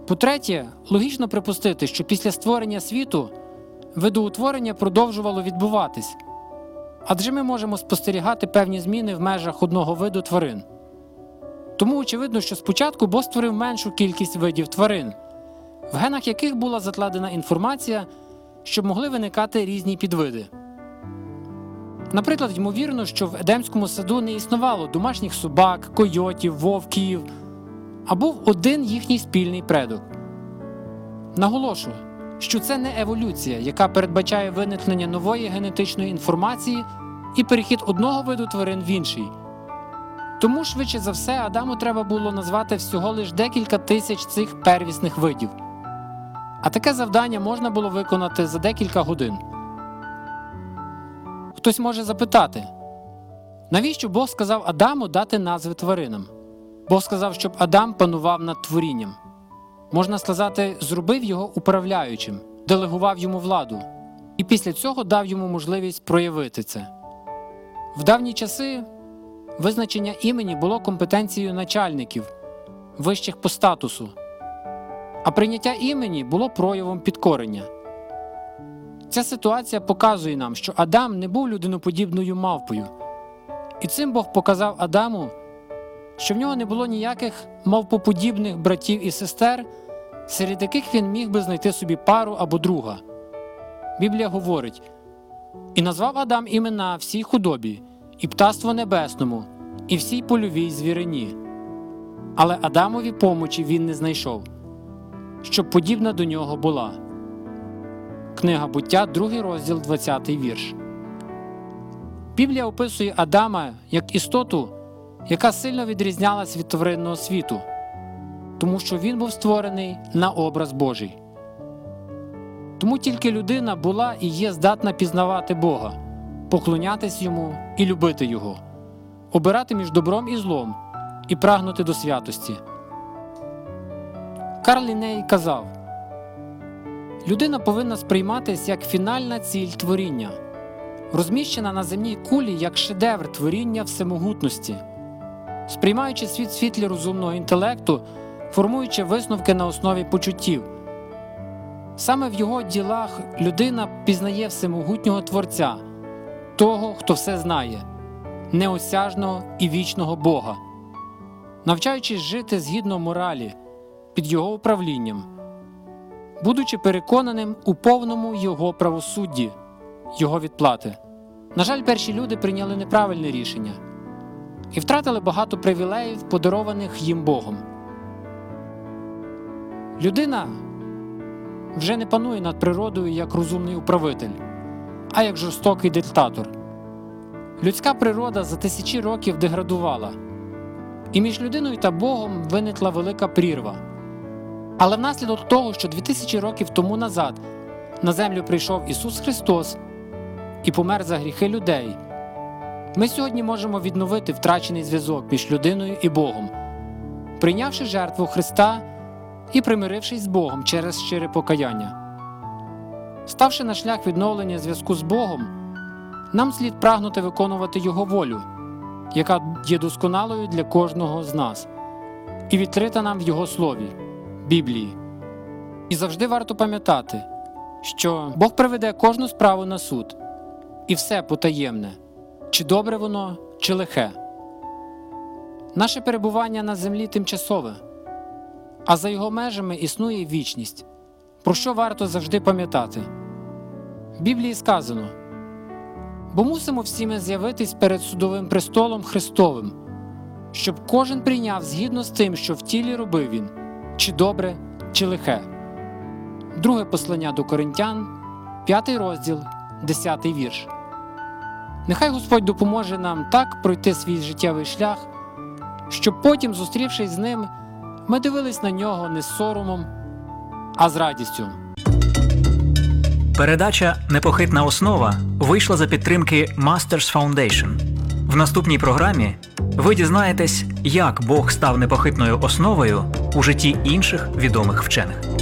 По-третє, логічно припустити, що після створення світу видоутворення продовжувало відбуватись, адже ми можемо спостерігати певні зміни в межах одного виду тварин. Тому очевидно, що спочатку Бог створив меншу кількість видів тварин, в генах яких була закладена інформація, щоб могли виникати різні підвиди. Наприклад, ймовірно, що в Едемському саду не існувало домашніх собак, койотів, вовків, а був один їхній спільний предок. Наголошую, що це не еволюція, яка передбачає виникнення нової генетичної інформації і перехід одного виду тварин в інший. Тому, швидше за все, Адаму треба було назвати всього лише декілька тисяч цих первісних видів. А таке завдання можна було виконати за декілька годин. Хтось може запитати, навіщо Бог сказав Адаму дати назви тваринам? Бог сказав, щоб Адам панував над творінням. Можна сказати, зробив його управляючим, делегував йому владу. І після цього дав йому можливість проявити це. В давні часи визначення імені було компетенцією начальників, вищих по статусу, а прийняття імені було проявом підкорення. Ця ситуація показує нам, що Адам не був людиноподібною мавпою. І цим Бог показав Адаму, що в нього не було ніяких мавпоподібних братів і сестер, серед яких він міг би знайти собі пару або друга. Біблія говорить: «І назвав Адам імена всій худобі, і птаству небесному, і всій польовій звірині. Але Адамові помочі він не знайшов, щоб подібна до нього була». Книга Буття, 2 розділ, 20 вірш. Біблія описує Адама як істоту, яка сильно відрізнялась від тваринного світу, тому що він був створений на образ Божий. Тому тільки людина була і є здатна пізнавати Бога, поклонятись Йому і любити Його, обирати між добром і злом і прагнути до святості. Карл Лінней казав: людина повинна сприйматись як фінальна ціль творіння, розміщена на земній кулі як шедевр творіння всемогутності, сприймаючи світ в світлі розумного інтелекту, формуючи висновки на основі почуттів. Саме в його ділах людина пізнає всемогутнього Творця, того, хто все знає, неосяжного і вічного Бога, навчаючись жити згідно моралі, під Його управлінням, будучи переконаним у повному Його правосудді, Його відплати. На жаль, перші люди прийняли неправильне рішення і втратили багато привілеїв, подарованих їм Богом. Людина вже не панує над природою як розумний управитель, а як жорстокий диктатор. Людська природа за тисячі років деградувала, і між людиною та Богом виникла велика прірва. Але внаслідок того, що 2000 років тому назад на землю прийшов Ісус Христос і помер за гріхи людей, ми сьогодні можемо відновити втрачений зв'язок між людиною і Богом, прийнявши жертву Христа і примирившись з Богом через щире покаяння. Ставши на шлях відновлення зв'язку з Богом, нам слід прагнути виконувати Його волю, яка є досконалою для кожного з нас, і відкрита нам в Його Слові, Біблії. І завжди варто пам'ятати, що Бог приведе кожну справу на суд, і все потаємне, чи добре воно, чи лихе. Наше перебування на землі тимчасове, а за його межами існує вічність, про що варто завжди пам'ятати. В Біблії сказано: «Бо мусимо всі ми з'явитись перед судовим престолом Христовим, щоб кожен прийняв згідно з тим, що в тілі робив він, чи добре, чи лихе». Друге послання до Коринтян, 5 розділ, 10 вірш. Нехай Господь допоможе нам так пройти свій життєвий шлях, щоб потім, зустрівшись з ним, ми дивились на нього не з соромом, а з радістю. Передача «Непохитна основа» вийшла за підтримки Masters Foundation. В наступній програмі ви дізнаєтесь, як Бог став непохитною основою у житті інших відомих вчених.